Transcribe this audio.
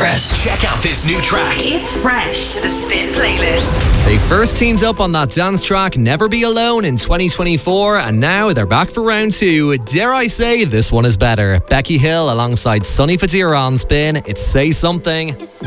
Fresh. Check out this new track. It's fresh to the Spin playlist. They first teamed up on that dance track Never Be Alone in 2024, and now they're back for round 2. Dare I say this one is better? Becky Hill alongside Sonny Fatira on Spin. It's Say Something.